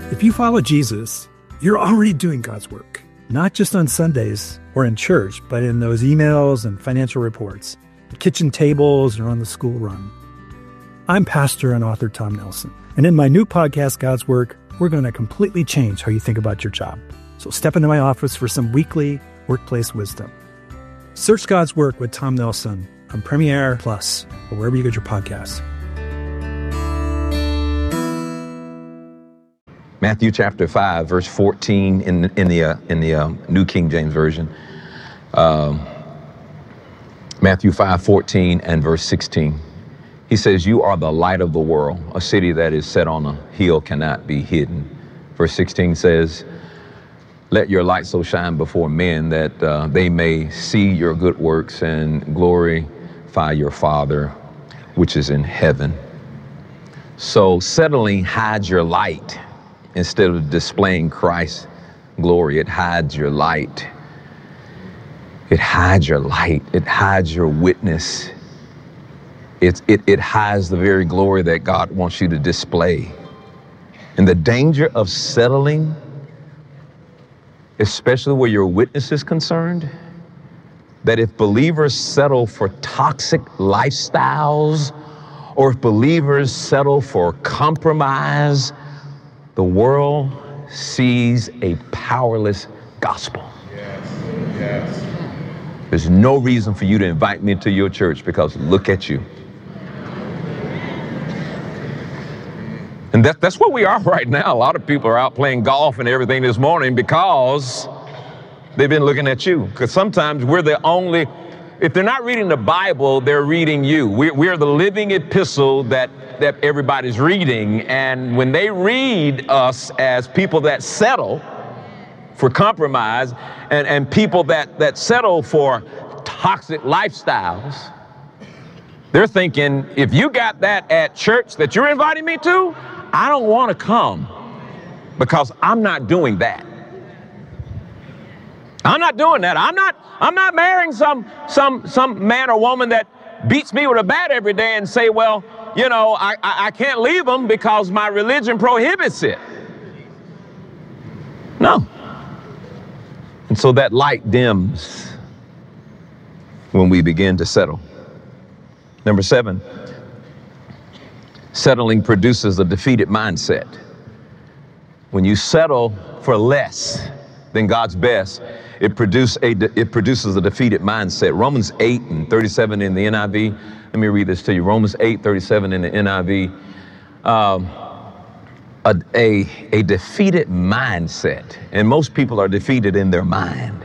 If you follow Jesus, you're already doing God's work, not just on Sundays or in church, but in those emails and financial reports, the kitchen tables, or on the school run. I'm pastor and author Tom Nelson, and in my new podcast, God's Work, we're going to completely change how you think about your job. So step into my office for some weekly workplace wisdom. Search God's Work with Tom Nelson on Premiere Plus or wherever you get your podcasts. Matthew chapter 5, verse 14 in the New King James Version. Matthew 5:14 and verse 16. He says, "You are the light of the world. A city that is set on a hill cannot be hidden." Verse 16 says, "Let your light so shine before men that they may see your good works and glorify your Father which is in heaven." So settling hides your light. Instead of displaying Christ's glory, it hides your light. It hides your light. It hides your witness. It hides the very glory that God wants you to display. And the danger of settling, especially where your witness is concerned, that if believers settle for toxic lifestyles, or if believers settle for compromise, the world sees a powerless gospel. Yes. There's no reason for you to invite me to your church because look at you. And that's where we are right now. A lot of people are out playing golf and everything this morning because they've been looking at you. Because sometimes we're the only, if they're not reading the Bible, they're reading you. We're the living epistle that everybody's reading. And when they read us as people that settle for compromise and people that settle for toxic lifestyles, they're thinking, if you got that at church that you're inviting me to, I don't want to come because I'm not doing that. I'm not doing that. I'm not marrying some man or woman that beats me with a bat every day and say, well, you know, I can't leave them because my religion prohibits it. No. And so that light dims when we begin to settle. Number 7, settling produces a defeated mindset. When you settle for less than God's best, it produces a defeated mindset. Romans 8:37 in the NIV. Let me read this to you. Romans 8:37 in the NIV. A defeated mindset, and most people are defeated in their mind.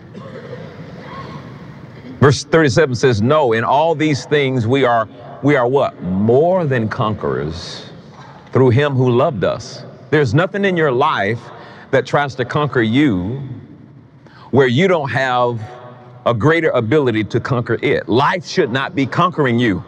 Verse 37 says, "No, in all these things we are what? More than conquerors through him who loved us." There's nothing in your life that tries to conquer you where you don't have a greater ability to conquer it. Life should not be conquering you.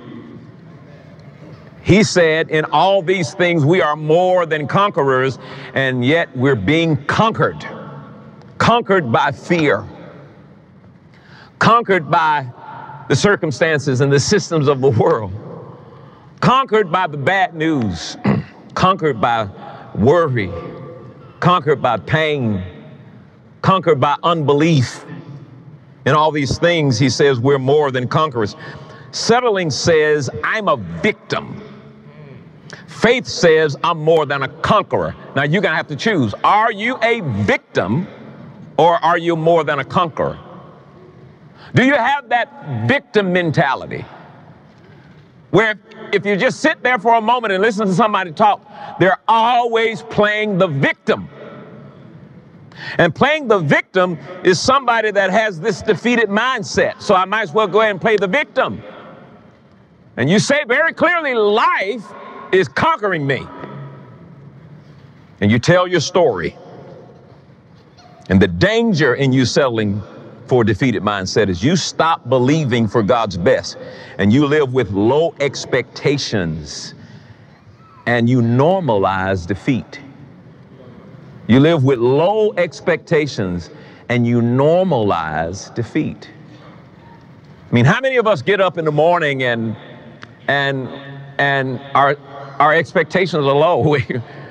He said, in all these things we are more than conquerors, and yet we're being conquered. Conquered by fear. Conquered by the circumstances and the systems of the world. Conquered by the bad news. Conquered by worry. Conquered by pain. Conquered by unbelief. In all these things, he says, we're more than conquerors. Settling says, I'm a victim. Faith says, I'm more than a conqueror. Now, you're going to have to choose. Are you a victim or are you more than a conqueror? Do you have that victim mentality where if you just sit there for a moment and listen to somebody talk, they're always playing the victim? And playing the victim is somebody that has this defeated mindset. So I might as well go ahead and play the victim. And you say very clearly, life is conquering me. And you tell your story. And the danger in you settling for a defeated mindset is you stop believing for God's best. And you live with low expectations. And you normalize defeat. You live with low expectations and you normalize defeat. I mean, how many of us get up in the morning and our expectations are low?